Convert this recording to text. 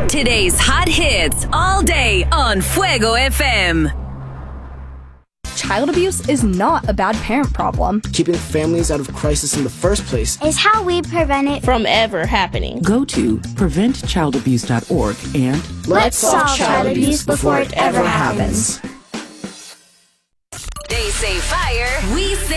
Today's hot hits all day on Fuego FM. Child abuse is not a bad parent problem. Keeping families out of crisis in the first place is how we prevent it from ever happening. Go to preventchildabuse.org and let's solve child abuse before it ever happens.